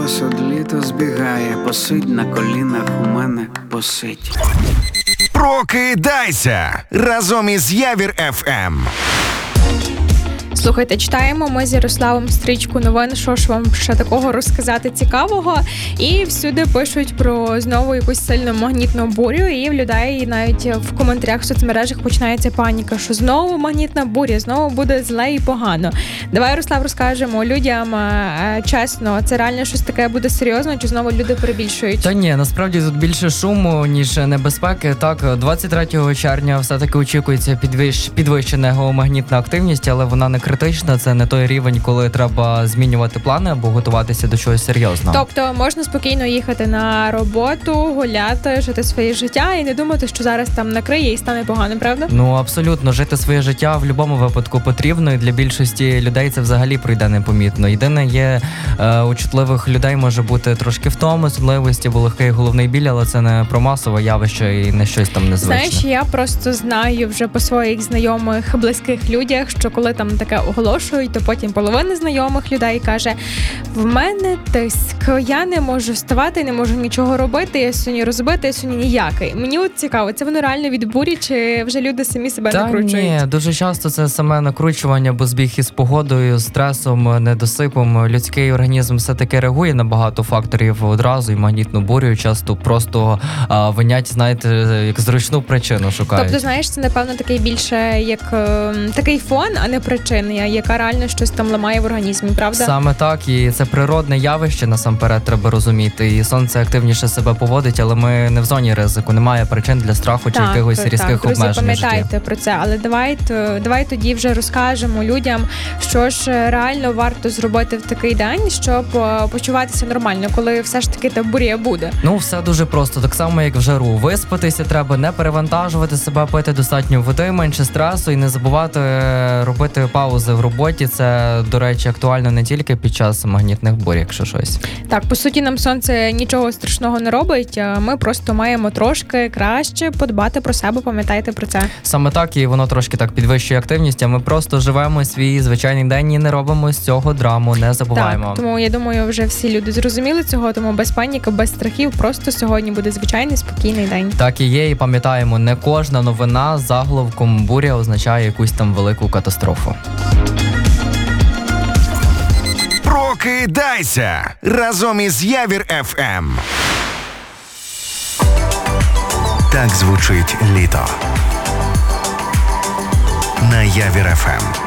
ось от літо збігає, посидь на колінах у мене, посидь. Прокидайся разом із Явір ФМ. Слухайте, читаємо ми з Ярославом стрічку новин, що ж вам ще такого розказати цікавого. І всюди пишуть про знову якусь сильну магнітну бурю, і в людей навіть в коментарях в соцмережах починається паніка, що знову магнітна буря, знову буде зле і погано. Давай, Ярослав, розкажемо людям чесно, це реально щось таке буде серйозно, чи знову люди перебільшують? Та ні, насправді тут більше шуму, ніж небезпеки. Так, 23 червня все-таки очікується підвищена геомагнітна активність, але вона не критична, це не той рівень, коли треба змінювати плани або готуватися до чогось серйозного. Тобто можна спокійно їхати на роботу, гуляти, жити своє життя і не думати, що зараз там накриє і стане погано, правда? Ну, абсолютно, жити своє життя в будь-якому випадку потрібно, і для більшості людей це взагалі пройде непомітно. Єдине, є у чутливих людей може бути трошки втоми, сонливості, або легкий головний біль, але це не про масове явище і не щось там незвичне. Знаєш, я просто знаю вже по своїх знайомих, близьких людях, що коли там таке оголошують, то потім половина знайомих людей каже: в мене тиск, я не можу вставати, не можу нічого робити, я сьогодні розбита, я сьогодні ніякий. Мені от цікаво, це воно реально від бурі, чи вже люди самі себе накручують? Ні, дуже часто це саме накручування, бо збіг із погодою, стресом, недосипом. Людський організм все-таки реагує на багато факторів одразу, і магнітну бурю часто просто винять, знаєте, як зручну причину шукають. Тобто, знаєш, це, напевно, такий більше як такий фон, а не причина, яка реально щось там ламає в організмі, правда? Саме так, і це природне явище, насамперед, треба розуміти. І сонце активніше себе поводить, але ми не в зоні ризику, немає причин для страху чи якихось різких обмежень. Друзі, пам'ятайте про це, але давай тоді вже розкажемо людям, що ж реально варто зробити в такий день, щоб почуватися нормально, коли все ж таки та буря буде. Ну, все дуже просто, так само, як в жару. Виспатися треба, не перевантажувати себе, пити достатньо води, менше стресу і не забувати робити паузи в роботі. Це, до речі, актуально не тільки під час магнітних бурь, якщо щось. Так, по суті, нам сонце нічого страшного не робить, ми просто маємо трошки краще подбати про себе, пам'ятайте про це. Саме так, і воно трошки так підвищує активність, а ми просто живемо свій звичайний день і не робимо з цього драму, не забуваємо. Так, тому я думаю, вже всі люди зрозуміли цього, тому без паніки, без страхів, просто сьогодні буде звичайний спокійний день. Так і є, і пам'ятаємо, не кожна новина з заголовком буря означає якусь там велику катастрофу. Прокидайся разом із Явір ФМ. Так звучить літо на Явір ФМ.